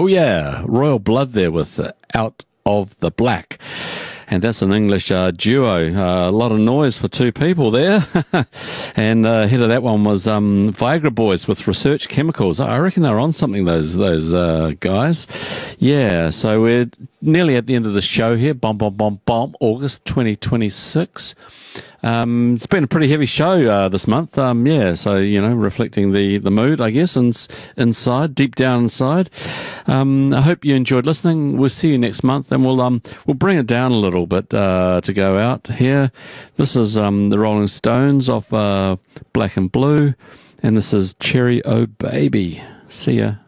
Oh yeah, Royal Blood there with Out of the Black. And that's an English duo. A lot of noise for two people there. And ahead of that one was Viagra Boys with Research Chemicals. I reckon they're on something, those guys. Yeah, so we're nearly at the end of the show here. Bomb, August 2026. It's been a pretty heavy show this month. Yeah, so, reflecting the mood, I guess, inside, deep down inside. I hope you enjoyed listening. We'll see you next month, and we'll bring it down a little bit to go out here. This is the Rolling Stones off Black and Blue, and this is Cherry Oh Baby. See ya.